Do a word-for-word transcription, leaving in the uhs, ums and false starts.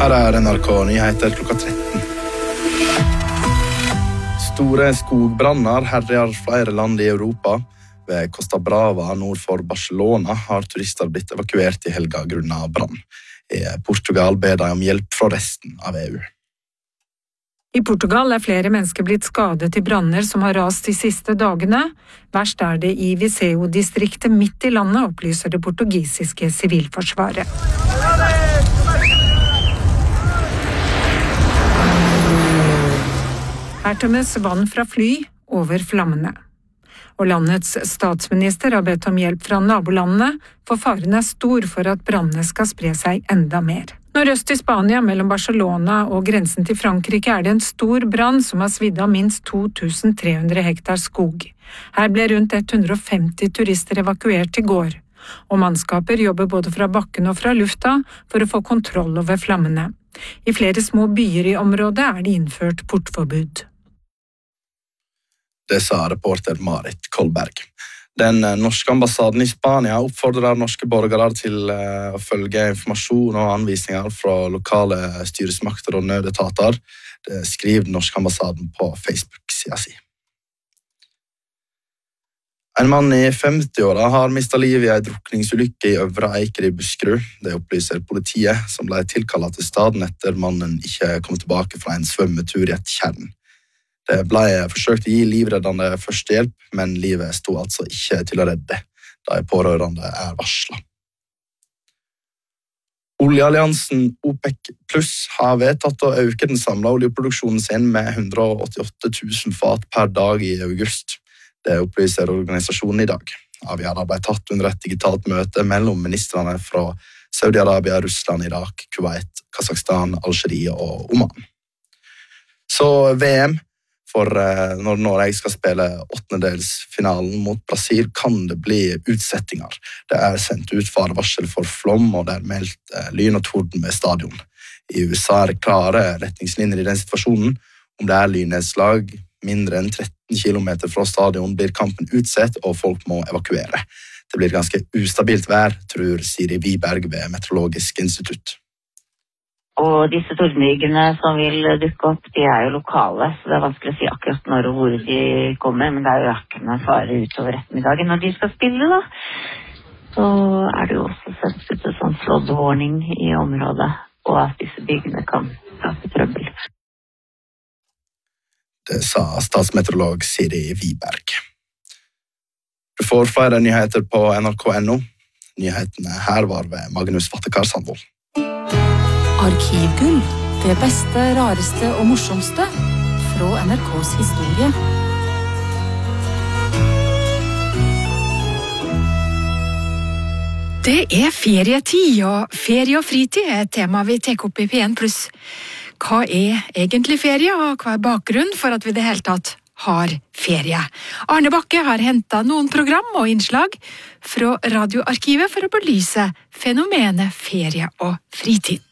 Her er N R K Nyheter klokka tretten. Store skogbranner herjer flere land i Europa. Ved Costa Brava nord for Barcelona har turister blitt evakuert i helga grunnet brann. I Portugal ber de om hjelp fra resten av E U. I Portugal er flere mennesker blitt skadet i branner som har rast de siste dagene. Verst er det i Viseu-distriktet midt i landet, opplyser det portugisiske sivilforsvaret. Her tømmes vann fra fly over flammene. Og landets statsminister har bedt om hjelp fra nabolandene, for faren er stor for at brannene skal spre seg enda mer. Nordøst i Spania, mellom Barcelona og grensen til Frankrike, er det en stor brann som har svidd av minst to tusen tre hundre hektar skog. Her ble rundt hundre og femti turister evakuert i går, og mannskaper jobber både fra bakken og fra lufta for å få kontroll over flammene. I flere små byer i området er det innført portforbud. Det sa reporter Marit Kolberg. Den norske ambassaden i Spania oppfordrer norske borgere til å følge informasjon og anvisninger fra lokale styresmakter og nødetater. Det skriver den norske ambassaden på Facebook-sida si. En mann i femti-åra har mistet livet i en drukningsulykke i Øvre Eiker i Buskerud. Det opplyser politiet, som ble tilkallet til staden etter mannen ikke kom tilbake fra en svømmetur i et tjern. Det ble forsøkt å gi livreddende førstehjelp, men livet sto altså ikke til å redde. De pårørende er varslet. Oljealliansen OPEC Plus har vedtatt å øke den samlede oljeproduksjonen sin med hundre og åttiåtte tusen fat per dag i august. Det opplyser organisasjonen i dag. Avgjørelsen ble tatt under et digitalt møte mellom ministrene fra Saudi-Arabia, Russland, Irak, Kuwait, Kazakhstan, Algerie og Oman. Så V M. For når Norge skal spille åttendedelsfinalen mot Brasil, kan det bli utsettinger. Det er sendt ut farevarsel for flom, og det er meldt lyn og torden ved stadion. I U S A er det klare retningslinjer i den situasjonen. Om det er lynnedslag mindre enn tretten kilometer fra stadion, blir kampen utsett, og folk må evakuere. Det blir ganske ustabilt vær, tror Siri Wiberg ved Meteorologisk institutt. Og disse tordenbygene som vil dukke opp, de er jo lokale, så det er vanskelig å si akkurat når og hvor de kommer, men det er jo økende fare utover ettermiddagen når de skal spille, da. Så er det jo også sendt ut en sånn flood warning i området, og at disse byggene kan skape trøbbel. Det sa statsmeteorolog Siri Wiberg. Du får flere nyheter på N R K punktum N O. Nyhetene her var ved Magnus Vattekar Sandvold. Arkivgull, det beste, rareste og morsomste fra N R K's historie. Det er ferietid, og ferie og fritid er et tema vi tar opp i P en pluss. Hva er egentlig ferie, og hva er bakgrunnen for at vi det hele tatt har ferie? Arne Bakke har hentet noen program og innslag fra radioarkivet for å belyse fenomenet ferie og fritid.